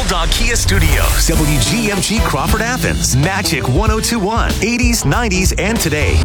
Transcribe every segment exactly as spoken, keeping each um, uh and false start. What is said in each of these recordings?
Bulldog Kia Studios, W G M G Crawford Athens, Magic one oh two point one, eighties, nineties, and today.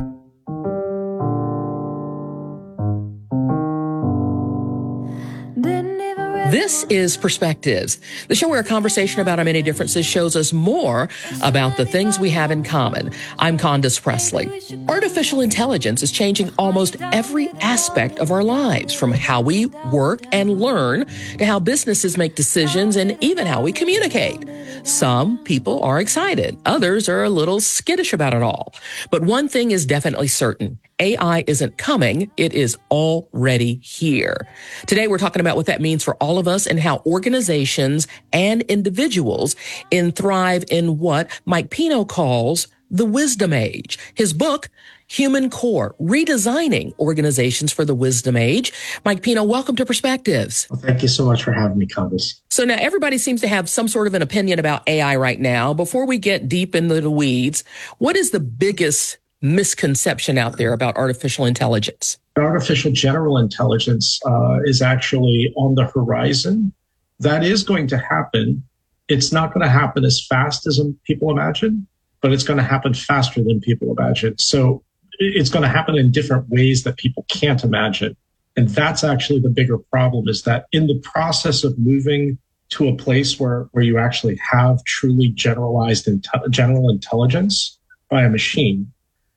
This is Perspectives, the show where a conversation about our many differences shows us more about the things we have in common. I'm Candace Presley. Artificial intelligence is changing almost every aspect of our lives, from how we work and learn to how businesses make decisions and even how we communicate. Some people are excited. Others are a little skittish about it all. But one thing is definitely certain. A I isn't coming. It is already here. Today, we're talking about what that means for all of us and how organizations and individuals in thrive in what Mike Pino calls the wisdom age. His book, Human Core, Redesigning Organizations for the Wisdom Age. Mike Pino, welcome to Perspectives. Well, thank you so much for having me, Candace. So now everybody seems to have some sort of an opinion about A I right now. Before we get deep into the weeds, what is the biggest misconception out there about artificial intelligence? Artificial general intelligence uh, is actually on the horizon. That is going to happen. It's not going to happen as fast as people imagine, but it's going to happen faster than people imagine. So it's going to happen in different ways that people can't imagine. And that's actually the bigger problem, is that in the process of moving to a place where, where you actually have truly generalized inte- general intelligence by a machine,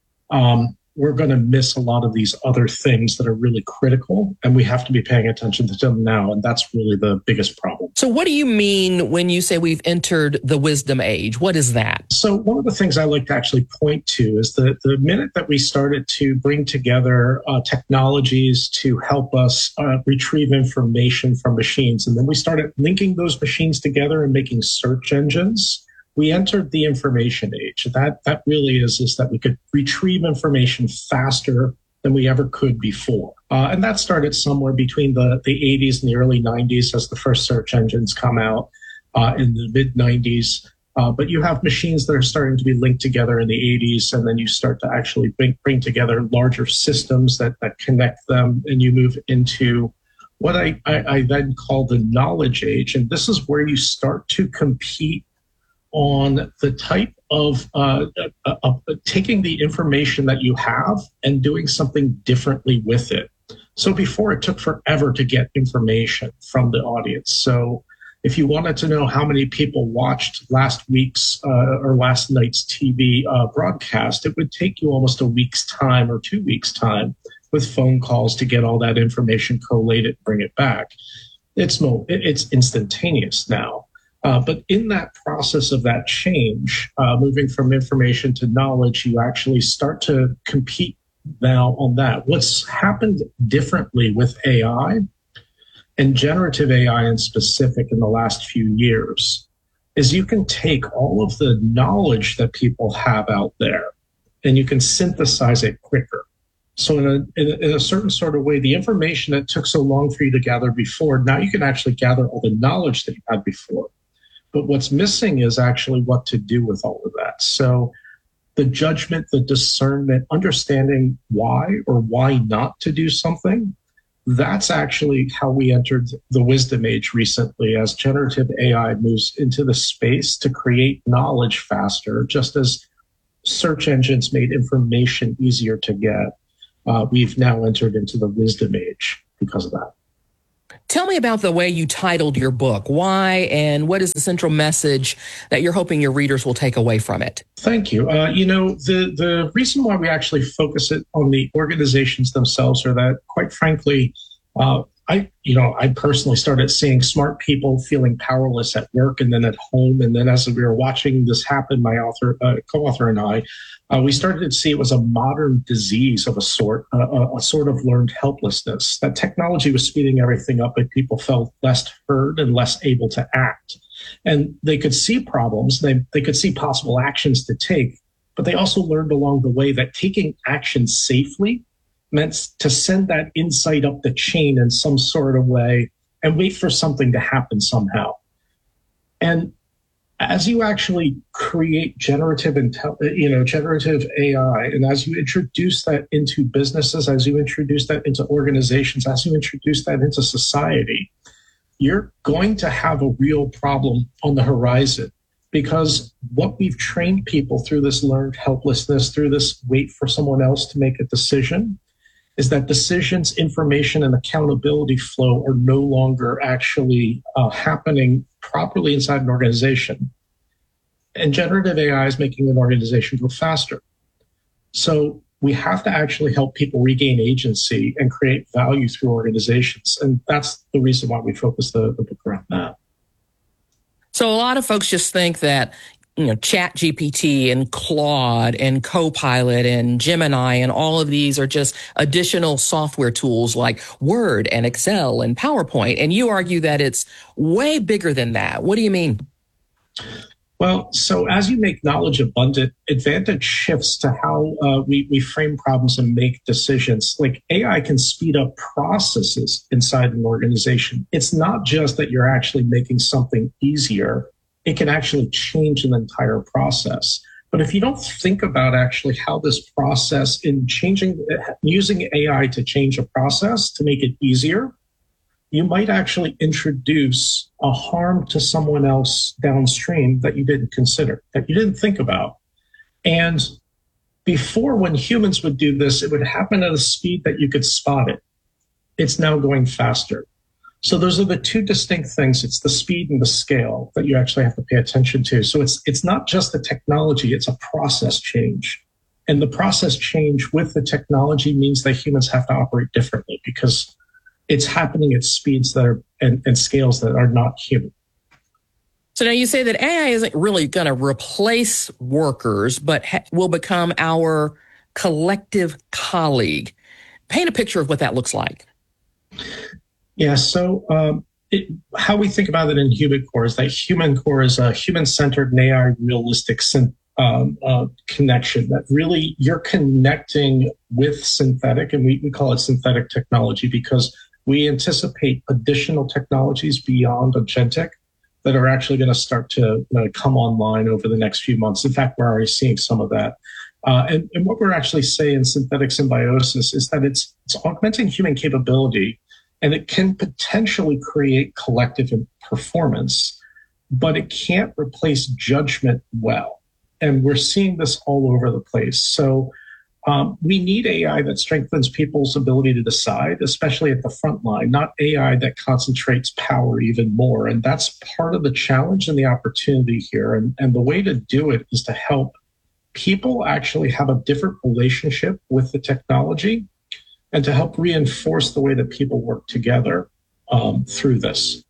Um, we're going to miss a lot of these other things that are really critical, and we have to be paying attention to them now. And that's really the biggest problem. So what do you mean when you say we've entered the wisdom age? What is that? So one of the things I like to actually point to is that the minute that we started to bring together uh, technologies to help us uh, retrieve information from machines, and then we started linking those machines together and making search engines, we entered the information age. That that really is, is that we could retrieve information faster than we ever could before. Uh, and that started somewhere between the, the eighties and the early nineties as the first search engines come out uh, in the mid nineties. Uh, but you have machines that are starting to be linked together in the eighties, and then you start to actually bring, bring together larger systems that, that connect them, and you move into what I, I, I then call the knowledge age. And this is where you start to compete on the type of uh, uh, uh, taking the information that you have and doing something differently with it. So before, it took forever to get information from the audience. So if you wanted to know how many people watched last week's uh, or last night's T V uh, broadcast, it would take you almost a week's time or two weeks' time with phone calls to get all that information collated, bring it back. It's mo- it's instantaneous now. Uh, but in that process of that change, uh, moving from information to knowledge, you actually start to compete now on that. What's happened differently with A I and generative A I in specific in the last few years is you can take all of the knowledge that people have out there and you can synthesize it quicker. So in a, in a, in a certain sort of way, the information that took so long for you to gather before, now you can actually gather all the knowledge that you had before. But what's missing is actually what to do with all of that. So the judgment, the discernment, understanding why or why not to do something, that's actually how we entered the wisdom age recently, as generative A I moves into the space to create knowledge faster, just as search engines made information easier to get. Uh, we've now entered into the wisdom age because of that. Tell me about the way you titled your book. Why, and what is the central message that you're hoping your readers will take away from it? Thank you. Uh, you know, the, the reason why we actually focus it on the organizations themselves are that, quite frankly, uh, I, you know, I personally started seeing smart people feeling powerless at work and then at home. And then as we were watching this happen, my author, uh, co-author and I, uh, we started to see it was a modern disease of a sort, uh, a, a sort of learned helplessness. That technology was speeding everything up, but people felt less heard and less able to act. And they could see problems, they, they could see possible actions to take, but they also learned along the way that taking action safely meant to send that insight up the chain in some sort of way and wait for something to happen somehow. And as you actually create generative, you know, generative A I, and as you introduce that into businesses, as you introduce that into organizations, as you introduce that into society, you're going to have a real problem on the horizon, because what we've trained people through this learned helplessness, through this wait for someone else to make a decision, is that decisions, information, and accountability flow are no longer actually uh, happening properly inside an organization. And generative A I is making an organization go faster. So we have to actually help people regain agency and create value through organizations. And that's the reason why we focus the, the book around that. So a lot of folks just think that, you know, Chat G P T and Claude and Copilot and Gemini and all of these are just additional software tools like Word and Excel and PowerPoint. And you argue that it's way bigger than that. What do you mean? Well, so as you make knowledge abundant, advantage shifts to how uh, we, we frame problems and make decisions. Like A I can speed up processes inside an organization. It's not just that you're actually making something easier. It can actually change an entire process. But if you don't think about actually how this process in changing, using A I to change a process to make it easier, you might actually introduce a harm to someone else downstream that you didn't consider, that you didn't think about. And before, when humans would do this, it would happen at a speed that you could spot it. It's now going faster. So those are the two distinct things. It's the speed and the scale that you actually have to pay attention to. So it's it's not just the technology, it's a process change. And the process change with the technology means that humans have to operate differently, because it's happening at speeds that are and, and scales that are not human. So now you say that A I isn't really going to replace workers, but ha- will become our collective colleague. Paint a picture of what that looks like. Yeah, so um, it, how we think about it in Human Core is that Human Core is a human-centered and A I-realistic syn- um, uh, connection that really you're connecting with synthetic, and we, we call it synthetic technology because we anticipate additional technologies beyond agentic that are actually going to start to uh, come online over the next few months. In fact, we're already seeing some of that. Uh, and, and what we're actually saying in synthetic symbiosis is that it's, it's augmenting human capability, and it can potentially create collective performance, but it can't replace judgment well. And we're seeing this all over the place. So Um, we need A I that strengthens people's ability to decide, especially at the front line, not A I that concentrates power even more. And that's part of the challenge and the opportunity here. And, and the way to do it is to help people actually have a different relationship with the technology and to help reinforce the way that people work together um, through this.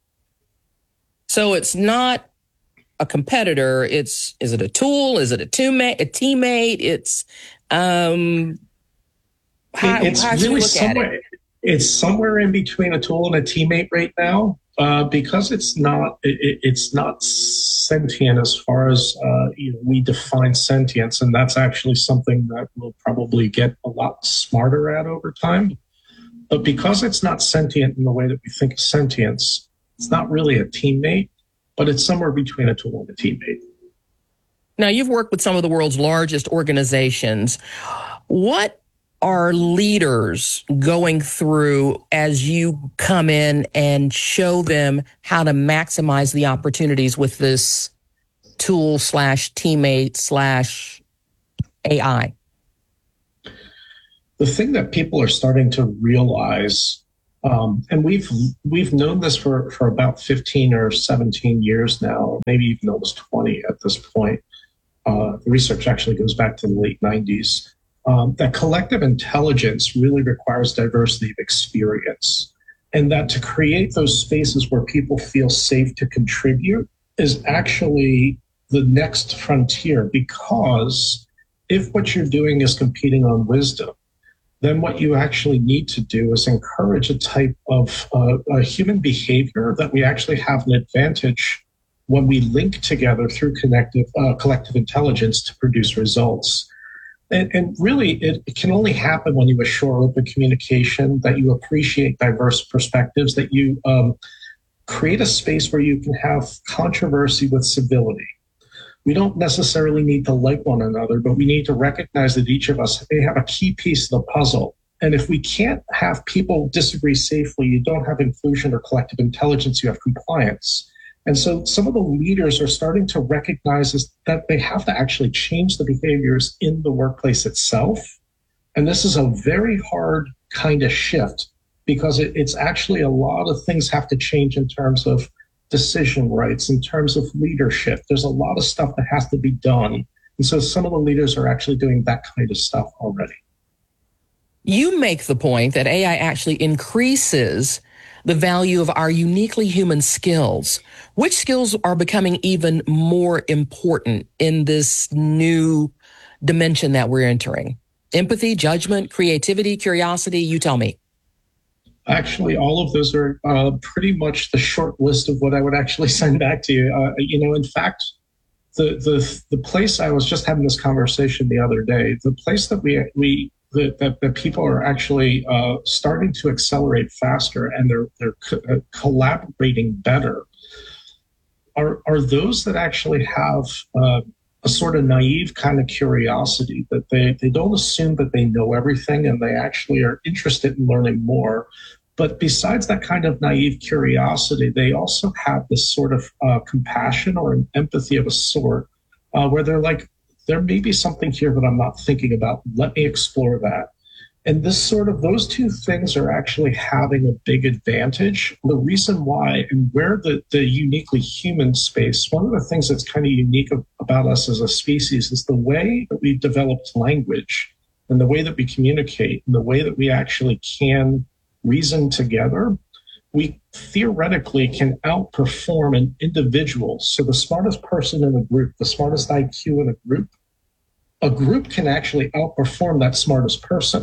So it's not a competitor. It's, is it a tool? Is it a teammate? A teammate? It's, um, how, it's how really look somewhere, at it? It's somewhere in between a tool and a teammate right now, uh, because it's not, it, it's not sentient as far as, uh, you know, we define sentience. And that's actually something that we'll probably get a lot smarter at over time. But because it's not sentient in the way that we think of sentience, it's not really a teammate, but it's somewhere between a tool and a teammate. Now, you've worked with some of the world's largest organizations. What are leaders going through as you come in and show them how to maximize the opportunities with this tool slash teammate slash A I? The thing that people are starting to realize, um, and we've we've known this for, for about fifteen or seventeen years now, maybe even almost twenty at this point. Uh, the research actually goes back to the late nineties, um, that collective intelligence really requires diversity of experience. And that to create those spaces where people feel safe to contribute is actually the next frontier, because if what you're doing is competing on wisdom, then what you actually need to do is encourage a type of uh, a human behavior that we actually have an advantage when we link together through connective, uh, collective intelligence to produce results. And, and really, it, it can only happen when you assure open communication, that you appreciate diverse perspectives, that you um, create a space where you can have controversy with civility. We don't necessarily need to like one another, but we need to recognize that each of us may have a key piece of the puzzle And if we can't have people disagree safely, you don't have inclusion or collective intelligence, you have compliance. And so some of the leaders are starting to recognize is that they have to actually change the behaviors in the workplace itself. And this is a very hard kind of shift because it, it's actually a lot of things have to change in terms of decision rights, in terms of leadership. There's a lot of stuff that has to be done. And so some of the leaders are actually doing that kind of stuff already. You make the point that A I actually increases the value of our uniquely human skills. Which skills are becoming even more important in this new dimension that we're entering? Empathy, judgment, creativity, curiosity, you tell me. Actually, all of those are uh, pretty much the short list of what I would actually send back to you. Uh, you know, in fact, the, the the place I was just having this conversation the other day, the place that we we that that, that people are actually uh, starting to accelerate faster and they're they're co- uh, collaborating better are are those that actually have uh, a sort of naive kind of curiosity, that they they don't assume that they know everything and they actually are interested in learning more. But besides that kind of naive curiosity, they also have this sort of uh, compassion or an empathy of a sort, uh, where they're like, there may be something here that I'm not thinking about. Let me explore that. And this sort of, those two things are actually having a big advantage. The reason why, and where the, the uniquely human space, one of the things that's kind of unique about us as a species is the way that we've developed language and the way that we communicate and the way that we actually can reason together. We theoretically can outperform an individual. So the smartest person in a group, the smartest I Q in a group, a group can actually outperform that smartest person.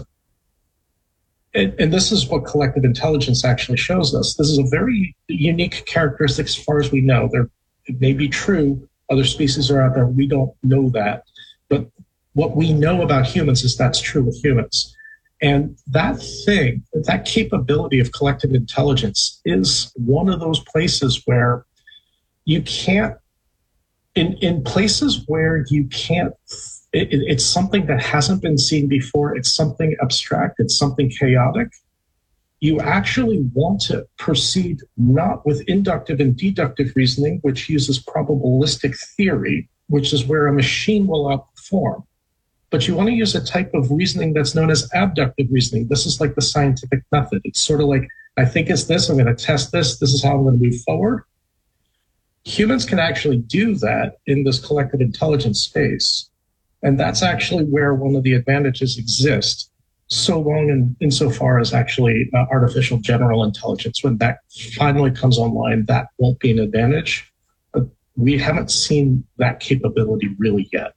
And, and this is what collective intelligence actually shows us. This is a very unique characteristic as far as we know. There, it may be true. Other species are out there. We don't know that. But what we know about humans is that's true with humans. And that thing, that capability of collective intelligence is one of those places where you can't, in, in places where you can't, it, it's something that hasn't been seen before. It's something abstract. It's something chaotic. You actually want to proceed not with inductive and deductive reasoning, which uses probabilistic theory, which is where a machine will outperform. But you want to use a type of reasoning that's known as abductive reasoning. This is like the scientific method. It's sort of like, I think it's this, I'm going to test this, this is how I'm going to move forward. Humans can actually do that in this collective intelligence space. And that's actually where one of the advantages exist, so long in insofar as actually uh, artificial general intelligence. When that finally comes online, that won't be an advantage. But we haven't seen that capability really yet.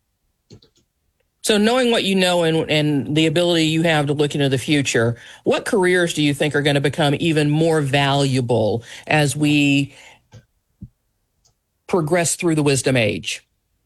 So knowing what you know and, and the ability you have to look into the future, what careers do you think are going to become even more valuable as we progress through the wisdom age?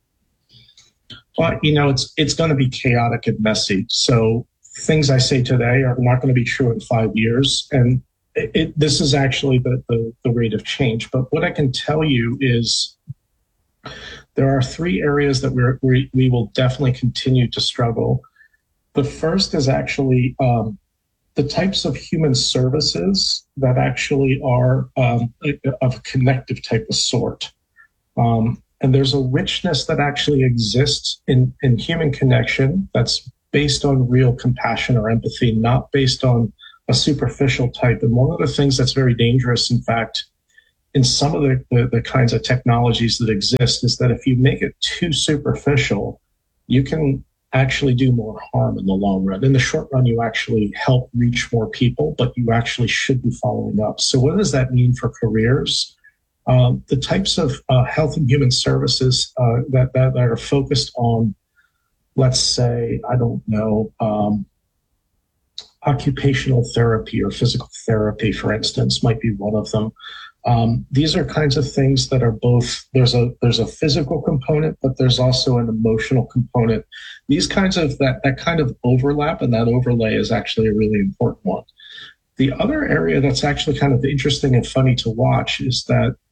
Well, you know, it's it's going to be chaotic and messy. So things I say today are not going to be true in five years. And it, it, this is actually the, the, the rate of change. But what I can tell you is there are three areas that we're, we we will definitely continue to struggle. The first is actually um, the types of human services that actually are um, of a connective type of sort. Um, and there's a richness that actually exists in, in human connection that's based on real compassion or empathy, not based on a superficial type. And one of the things that's very dangerous, in fact, in some of the, the, the kinds of technologies that exist is that if you make it too superficial, you can actually do more harm in the long run. In the short run, you actually help reach more people, but you actually should be following up. So what does that mean for careers? Um, the types of uh, health and human services uh, that, that, that are focused on, let's say, I don't know, um, occupational therapy or physical therapy, for instance, might be one of them. Um, these are kinds of things that are both, there's a there's a physical component, but there's also an emotional component. These kinds of, that, that kind of overlap and that overlay is actually a really important one. The other area that's actually kind of interesting and funny to watch is that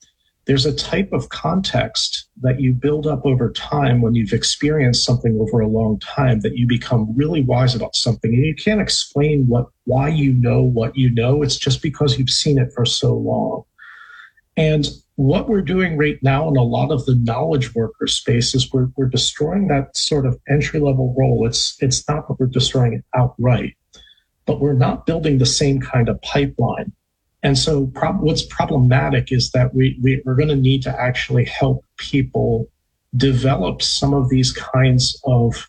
there's a type of context that you build up over time when you've experienced something over a long time that you become really wise about something. And you can't explain what why you know what you know. It's just because you've seen it for so long. And what we're doing right now in a lot of the knowledge worker space is we're, we're destroying that sort of entry-level role. It's, it's not that we're destroying it outright, but we're not building the same kind of pipeline. And so prob- what's problematic is that we, we, we're going to need to actually help people develop some of these kinds of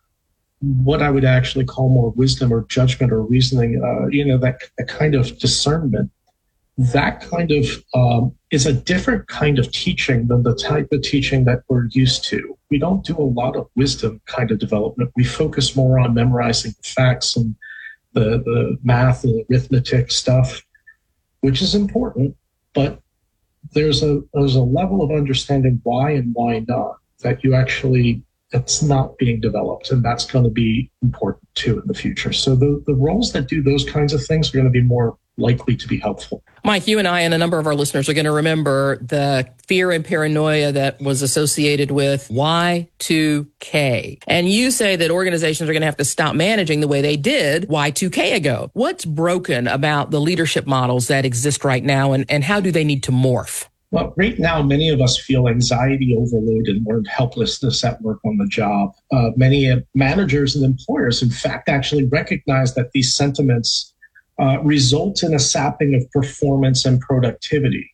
what I would actually call more wisdom or judgment or reasoning, uh, you know, that, that kind of discernment. That kind of um, is a different kind of teaching than the type of teaching that we're used to. We don't do a lot of wisdom kind of development. We focus more on memorizing the facts and the, the math and arithmetic stuff, which is important, but there's a there's a level of understanding why and why not that you actually, that's not being developed, and that's going to be important too in the future. So the, the roles that do those kinds of things are going to be more likely to be helpful. Mike, you and I and a number of our listeners are going to remember the fear and paranoia that was associated with Y two K. And you say that organizations are going to have to stop managing the way they did Y two K ago. What's broken about the leadership models that exist right now, and, and how do they need to morph? Well, right now, many of us feel anxiety overload and learned helplessness at work on the job. Uh, many managers and employers, in fact, actually recognize that these sentiments Uh, results in a sapping of performance and productivity.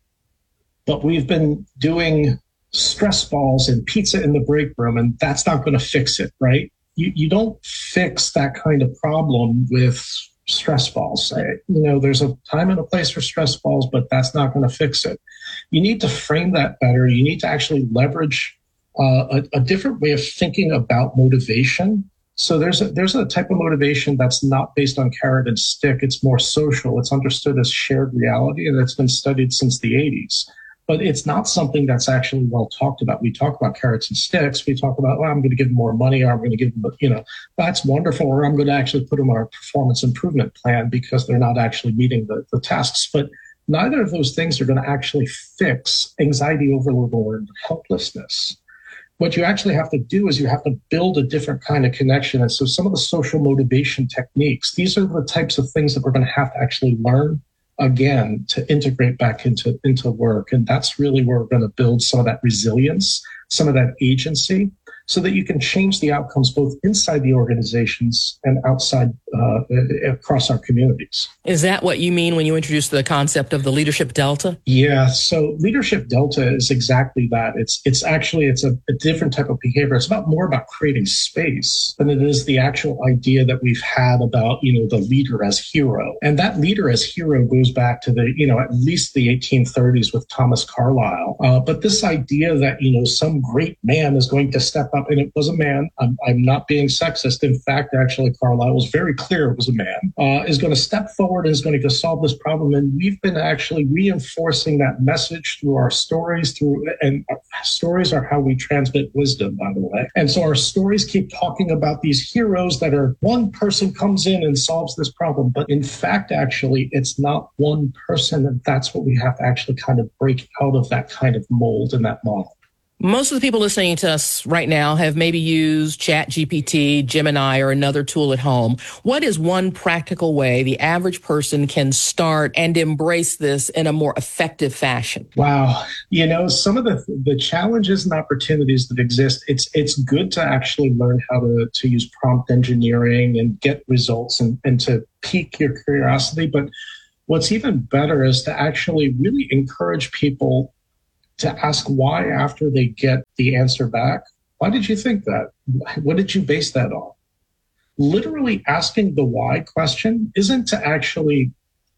But we've been doing stress balls and pizza in the break room, and that's not going to fix it, right? You, you don't fix that kind of problem with stress balls. You know, there's a time and a place for stress balls, but that's not going to fix it. You need to frame that better. You need to actually leverage uh, a, a different way of thinking about motivation. So there's a, there's a type of motivation that's not based on carrot and stick. It's more social. It's understood as shared reality, and it's been studied since the eighties. But it's not something that's actually well talked about. We talk about carrots and sticks. We talk about, well, I'm going to give them more money, or I'm going to give them, you know, that's wonderful, or I'm going to actually put them on a performance improvement plan because they're not actually meeting the, the tasks. But neither of those things are going to actually fix anxiety overload or helplessness. What you actually have to do is you have to build a different kind of connection. And so some of the social motivation techniques, these are the types of things that we're going to have to actually learn again to integrate back into, into work. And that's really where we're going to build some of that resilience, some of that agency, so that you can change the outcomes both inside the organizations and outside uh, across our communities. Is that what you mean when you introduce the concept of the leadership delta? Yeah. So leadership delta is exactly that. It's it's actually it's a, a different type of behavior. It's about more about creating space than it is the actual idea that we've had about, you know, the leader as hero. And that leader as hero goes back to the, you know, at least the eighteen thirties with Thomas Carlyle. Uh, but this idea that, you know, some great man is going to step up, and it was a man. I'm, I'm not being sexist. In fact, actually, Carlyle was very clear it was a man, uh, is going to step forward and is going to solve this problem. And we've been actually reinforcing that message through our stories, through and our stories are how we transmit wisdom, by the way. And so our stories keep talking about these heroes that are one person comes in and solves this problem. But in fact, actually, it's not one person. And that's what we have to actually kind of break out of that kind of mold and that model. Most of the people listening to us right now have maybe used ChatGPT, Gemini, or another tool at home. What is one practical way the average person can start and embrace this in a more effective fashion? Wow. You know, some of the the challenges and opportunities that exist, it's it's good to actually learn how to, to use prompt engineering and get results and, and to pique your curiosity. But what's even better is to actually really encourage people to ask why after they get the answer back. Why did you think that? What did you base that on? Literally asking the why question isn't to actually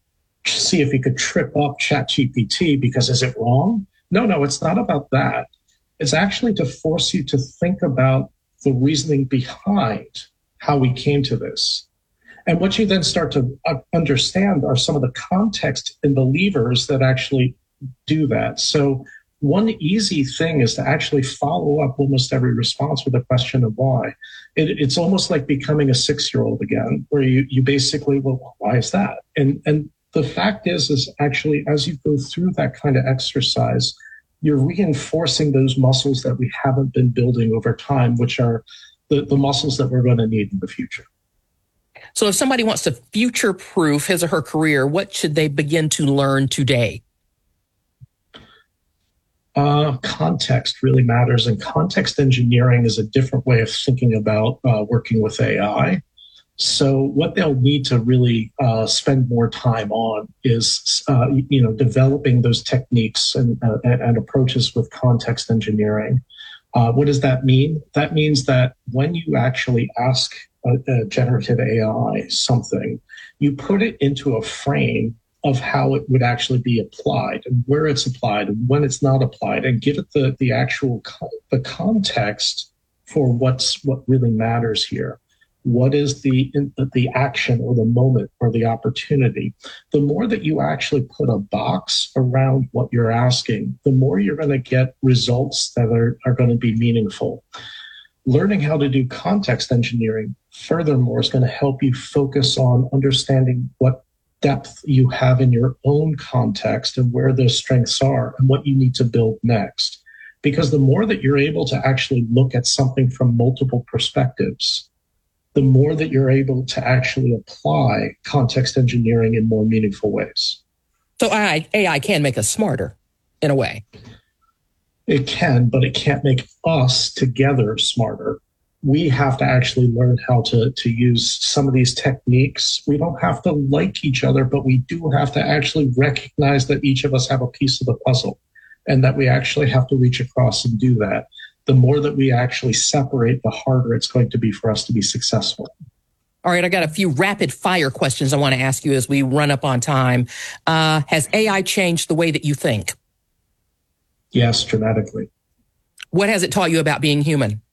see if you could trip up ChatGPT because is it wrong? No, no, it's not about that. It's actually to force you to think about the reasoning behind how we came to this. And what you then start to understand are some of the context and the levers that actually do that. So one easy thing is to actually follow up almost every response with a question of why. It, it's almost like becoming a six-year-old again, where you, you basically, well, why is that? And and the fact is, is actually as you go through that kind of exercise, you're reinforcing those muscles that we haven't been building over time, which are the, the muscles that we're going to need in the future. So if somebody wants to future-proof his or her career, what should they begin to learn today? Uh, context really matters, and context engineering is a different way of thinking about uh, working with A I. So what they'll need to really uh, spend more time on is, uh, you know, developing those techniques and, uh, and approaches with context engineering. Uh, what does that mean? That means that when you actually ask a, a generative A I something, you put it into a frame of how it would actually be applied and where it's applied and when it's not applied, and give it the, the actual co- the context for what's what really matters here. What is the the action or the moment or the opportunity? The more that you actually put a box around what you're asking, the more you're going to get results that are, are going to be meaningful. Learning how to do context engineering, furthermore, is going to help you focus on understanding what depth you have in your own context and where those strengths are and what you need to build next. Because the more that you're able to actually look at something from multiple perspectives, the more that you're able to actually apply context engineering in more meaningful ways. So A I can make us smarter in a way. It can, but it can't make us together smarter. We have to actually learn how to, to use some of these techniques. We don't have to like each other, but we do have to actually recognize that each of us have a piece of the puzzle and that we actually have to reach across and do that. The more that we actually separate, the harder it's going to be for us to be successful. All right, I got a few rapid fire questions I want to ask you as we run up on time. Uh, has A I changed the way that you think? Yes, dramatically. What has it taught you about being human?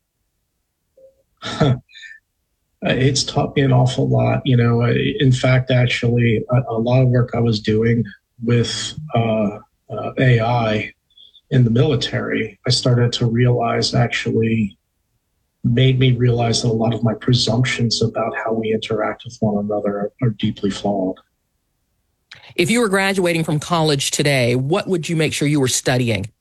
It's taught me an awful lot. You know, in fact, actually, a, a lot of work I was doing with uh, uh, A I in the military, I started to realize actually made me realize that a lot of my presumptions about how we interact with one another are, are deeply flawed. If you were graduating from college today, what would you make sure you were studying?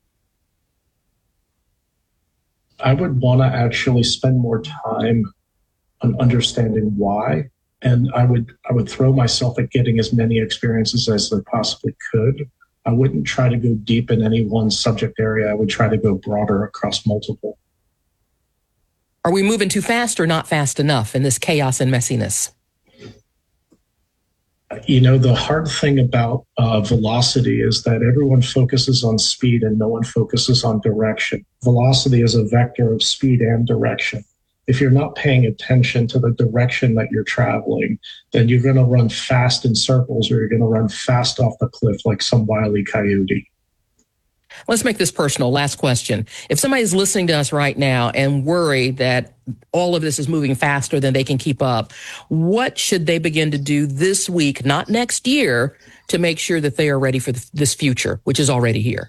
I would want to actually spend more time on understanding why, and I would I would throw myself at getting as many experiences as I possibly could. I wouldn't try to go deep in any one subject area. I would try to go broader across multiple. Are we moving too fast or not fast enough in this chaos and messiness? You know, the hard thing about uh, velocity is that everyone focuses on speed and no one focuses on direction. Velocity is a vector of speed and direction. If you're not paying attention to the direction that you're traveling, then you're going to run fast in circles, or you're going to run fast off the cliff like some wily coyote. Let's make this personal. Last question. If somebody's listening to us right now and worried that all of this is moving faster than they can keep up, what should they begin to do this week, not next year, to make sure that they are ready for this future, which is already here?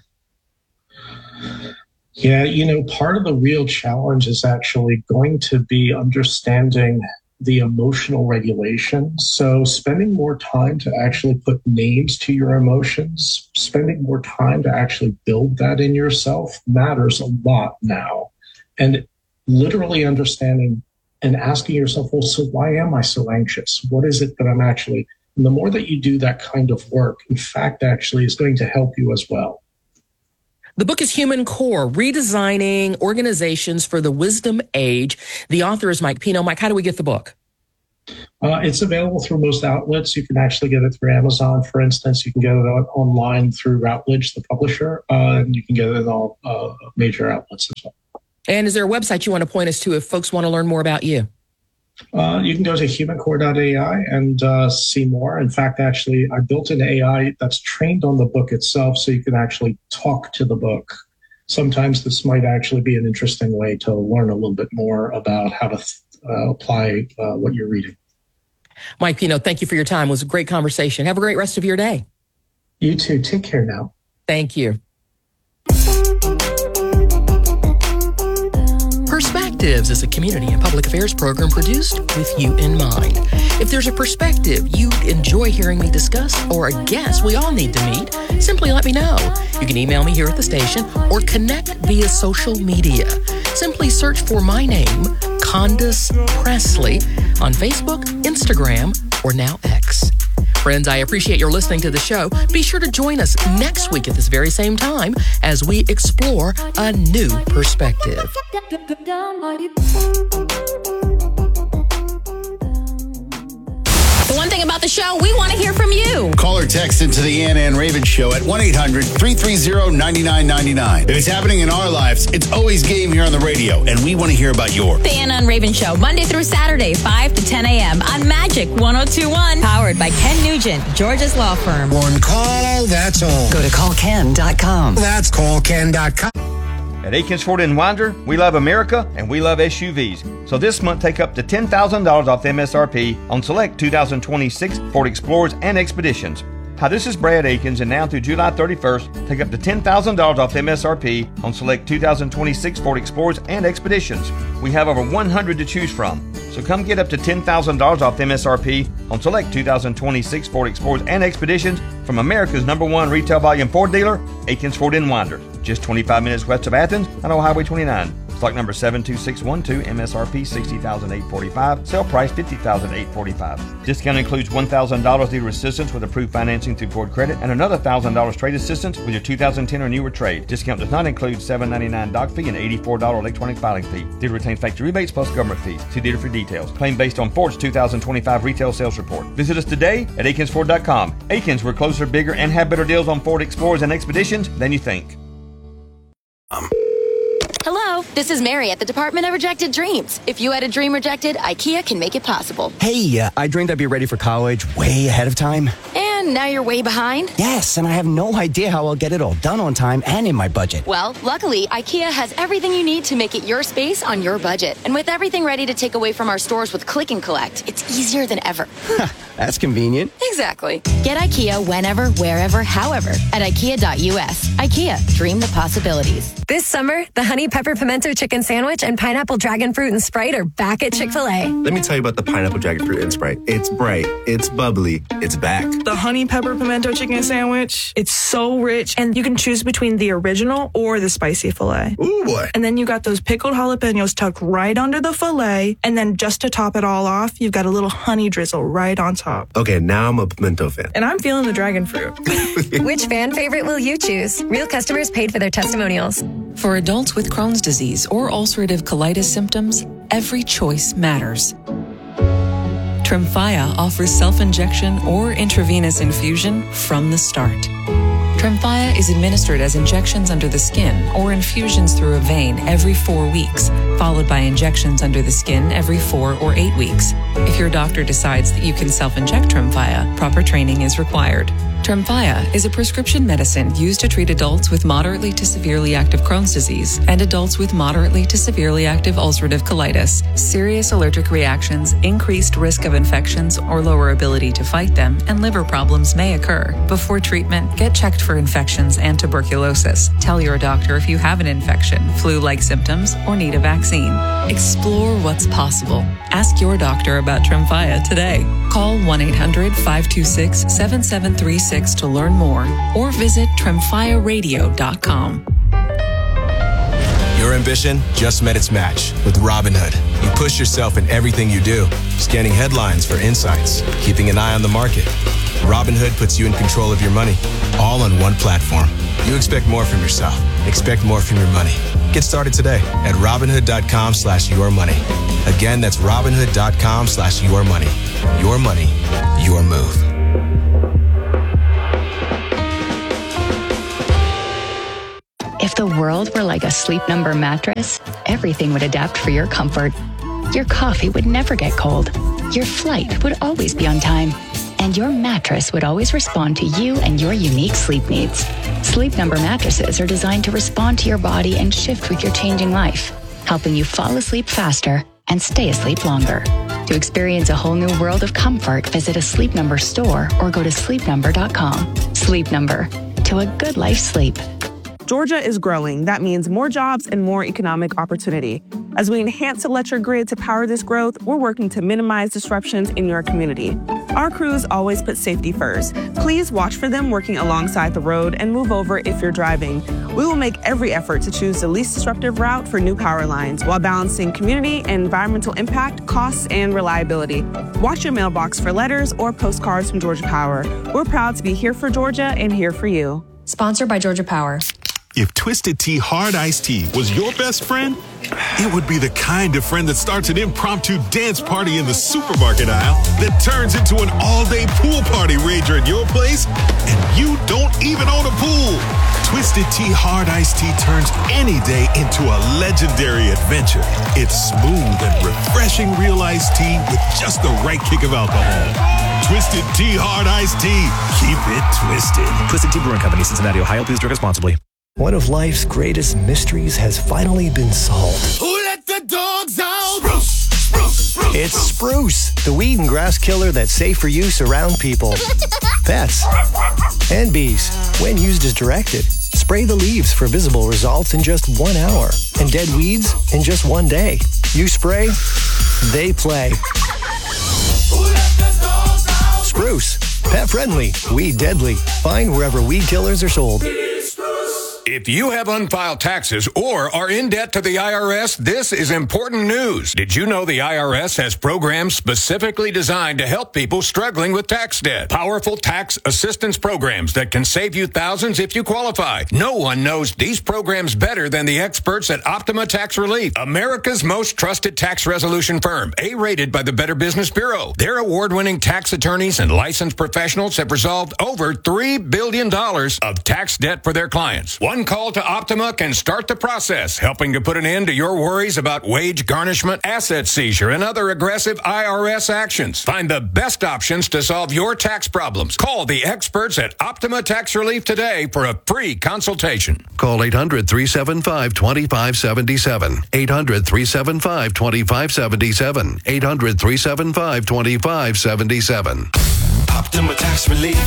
Yeah, you know, part of the real challenge is actually going to be understanding the emotional regulation. So spending more time to actually put names to your emotions, spending more time to actually build that in yourself matters a lot now. And literally understanding and asking yourself, well, so why am I so anxious? What is it that I'm actually, and the more that you do that kind of work, in fact, actually is going to help you as well. The book is Human Core, Redesigning Organizations for the Wisdom Age. The author is Mike Pino. Mike, how do we get the book? Uh, it's available through most outlets. You can actually get it through Amazon, for instance. You can get it on, online through Routledge, the publisher, uh, and you can get it in all uh, major outlets as well. And is there a website you want to point us to if folks want to learn more about you? Uh, you can go to human core dot A I and uh, see more. In fact, actually, I built an A I that's trained on the book itself, so you can actually talk to the book. Sometimes this might actually be an interesting way to learn a little bit more about how to uh, apply uh, what you're reading. Mike Pino, thank you for your time. It was a great conversation. Have a great rest of your day. You too. Take care now. Thank you. Perspective. Perspectives is a community and public affairs program produced with you in mind. If there's a perspective you'd enjoy hearing me discuss or a guest we all need to meet, simply let me know. You can email me here at the station or connect via social media. Simply search for my name, Condace Pressley, on Facebook, Instagram, or now X. Friends, I appreciate your listening to the show. Be sure to join us next week at this very same time as we explore a new perspective. The one thing about the show, we want to hear from you. Call or text into the Ann Ann Raven Show at one eight hundred three three zero nine nine nine nine. If it's happening in our lives, it's always game here on the radio, and we want to hear about yours. The Ann Ann Raven Show, Monday through Saturday, five to ten a.m. on Magic one oh two one. Powered by Ken Nugent, Georgia's law firm. One call, that's all. Go to call ken dot com. That's call ken dot com. At Akins Ford in Winder, we love America and we love S U Vs. So this month, take up to ten thousand dollars off M S R P on select two thousand twenty-six Ford Explorers and Expeditions. Hi, this is Brad Akins, and now through July thirty-first, take up to ten thousand dollars off M S R P on select two thousand twenty-six Ford Explorers and Expeditions. We have over one hundred to choose from. So come get up to ten thousand dollars off M S R P on select two thousand twenty-six Ford Explorers and Expeditions from America's number one retail volume Ford dealer, Akins Ford in Winder. Just twenty-five minutes west of Athens on Old Highway twenty-nine. Stock number seven two six one two, M S R P sixty thousand eight hundred forty-five dollars, sale price fifty thousand eight hundred forty-five dollars. Discount includes one thousand dollars dealer assistance with approved financing through Ford Credit and another one thousand dollars trade assistance with your two thousand ten or newer trade. Discount does not include seven dollars and ninety-nine cents doc fee and eighty-four dollars electronic filing fee. Dealer retains factory rebates plus government fees. See dealer for details. Claim based on Ford's two thousand twenty-five retail sales report. Visit us today at akins ford dot com. Akins, we're closer, bigger, and have better deals on Ford Explorers and Expeditions than you think. Um. Hello, this is Mary at the Department of Rejected Dreams. If you had a dream rejected, IKEA can make it possible. Hey, uh, I dreamed I'd be ready for college way ahead of time. And now you're way behind? Yes, and I have no idea how I'll get it all done on time and in my budget. Well, luckily, IKEA has everything you need to make it your space on your budget. And with everything ready to take away from our stores with Click and Collect, it's easier than ever. That's convenient. Exactly. Get IKEA whenever, wherever, however at ikea dot u s. IKEA, dream the possibilities. This summer, the Honey Pepper Pimento Chicken Sandwich and Pineapple Dragon Fruit and Sprite are back at Chick-fil-A. Let me tell you about the Pineapple Dragon Fruit and Sprite. It's bright, it's bubbly, it's back. The Honey Pepper Pimento Chicken Sandwich, it's so rich, and you can choose between the original or the spicy filet. Ooh, boy. And then you got those pickled jalapenos tucked right under the filet, and then just to top it all off, you've got a little honey drizzle right on top. Okay, now I'm a pimento fan. And I'm feeling the dragon fruit. Which fan favorite will you choose? Real customers paid for their testimonials. For adults with Crohn's disease or ulcerative colitis symptoms, every choice matters. Tremfya offers self-injection or intravenous infusion from the start. Tremfya is administered as injections under the skin or infusions through a vein every four weeks, followed by injections under the skin every four or eight weeks. If your doctor decides that you can self-inject Tremfya, proper training is required. Tremfya is a prescription medicine used to treat adults with moderately to severely active Crohn's disease and adults with moderately to severely active ulcerative colitis. Serious allergic reactions, increased risk of infections or lower ability to fight them, and liver problems may occur. Before treatment, get checked for infections and tuberculosis. Tell your doctor if you have an infection, flu-like symptoms, or need a vaccine. Explore what's possible. Ask your doctor about Tremfya today. Call one eight hundred five two six seven seven three six to learn more or visit tremfya radio dot com. Your ambition just met its match with Robinhood. You push yourself in everything you do, scanning headlines for insights, keeping an eye on the market. Robinhood puts you in control of your money, all on one platform. You expect more from yourself. Expect more from your money. Get started today at Robinhood.com slash your money. Again, that's Robinhood.com slash your money. Your money, your move. If the world were like a Sleep Number mattress, everything would adapt for your comfort. Your coffee would never get cold. Your flight would always be on time. And your mattress would always respond to you and your unique sleep needs. Sleep Number mattresses are designed to respond to your body and shift with your changing life, helping you fall asleep faster and stay asleep longer. To experience a whole new world of comfort, visit a Sleep Number store or go to sleep number dot com. Sleep Number. To a good life sleep. Georgia is growing. That means more jobs and more economic opportunity. As we enhance electric grid to power this growth, we're working to minimize disruptions in your community. Our crews always put safety first. Please watch for them working alongside the road and move over if you're driving. We will make every effort to choose the least disruptive route for new power lines while balancing community and environmental impact, costs, and reliability. Watch your mailbox for letters or postcards from Georgia Power. We're proud to be here for Georgia and here for you. Sponsored by Georgia Power. If Twisted Tea Hard Iced Tea was your best friend, it would be the kind of friend that starts an impromptu dance party in the supermarket aisle that turns into an all-day pool party rager at your place, and you don't even own a pool. Twisted Tea Hard Iced Tea turns any day into a legendary adventure. It's smooth and refreshing real iced tea with just the right kick of alcohol. Twisted Tea Hard Iced Tea. Keep it twisted. Twisted Tea Brewing Company, Cincinnati, Ohio. Please drink responsibly. One of life's greatest mysteries has finally been solved. Who let the dogs out? Spruce, spruce, spruce, it's Spruce, the weed and grass killer that's safe for use around people, pets, and bees. When used as directed, spray the leaves for visible results in just one hour and dead weeds in just one day. You spray, they play. Who let the dogs out? Spruce, pet friendly, weed deadly. Find wherever weed killers are sold. If you have unfiled taxes or are in debt to the I R S, this is important news. Did you know the I R S has programs specifically designed to help people struggling with tax debt? Powerful tax assistance programs that can save you thousands if you qualify. No one knows these programs better than the experts at Optima Tax Relief, America's most trusted tax resolution firm, A-rated by the Better Business Bureau. Their award-winning tax attorneys and licensed professionals have resolved over three billion dollars of tax debt for their clients. One call to Optima can start the process, helping to put an end to your worries about wage garnishment, asset seizure, and other aggressive I R S actions. Find the best options to solve your tax problems. Call the experts at Optima Tax Relief today for a free consultation. Call eight hundred, three seven five, two five seven seven. eight hundred, three seven five, two five seven seven. eight hundred, three seven five, two five seven seven. Optima Tax Relief.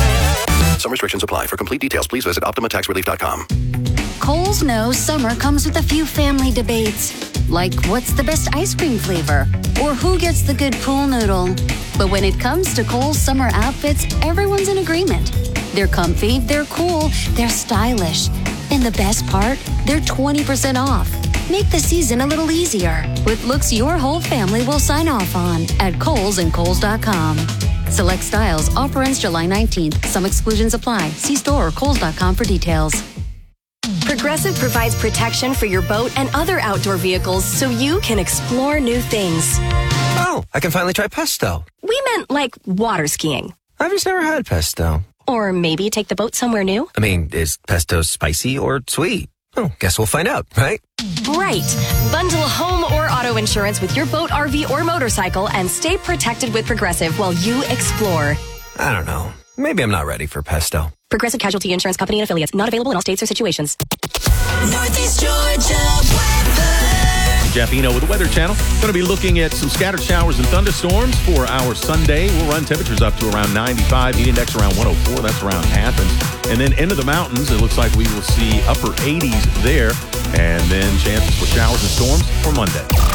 Some restrictions apply. For complete details, please visit optima tax relief dot com. Kohl's knows summer comes with a few family debates, like what's the best ice cream flavor or who gets the good pool noodle. But when it comes to Kohl's summer outfits, everyone's in agreement. They're comfy, they're cool, they're stylish. And the best part, they're twenty percent off. Make the season a little easier with looks your whole family will sign off on at Kohl's and Kohl's dot com. Select styles. Offer ends July nineteenth. Some exclusions apply. See store or Kohl's dot com for details. Progressive provides protection for your boat and other outdoor vehicles so you can explore new things. Oh, I can finally try pesto. We meant like water skiing. I've just never had pesto. Or maybe take the boat somewhere new. I mean, is pesto spicy or sweet? Oh, guess we'll find out, right? Right. Bundle home or auto insurance with your boat, R V, or motorcycle and stay protected with Progressive while you explore. I don't know. Maybe I'm not ready for pesto. Progressive Casualty Insurance Company and affiliates. Not available in all states or situations. Northeast Georgia weather. Jeff Eno with the Weather Channel. Going to be looking at some scattered showers and thunderstorms for our Sunday. We'll run temperatures up to around ninety-five. Heat index around one oh four. That's around Athens. And then into the mountains, it looks like we will see upper eighties there. And then chances for showers and storms for Monday.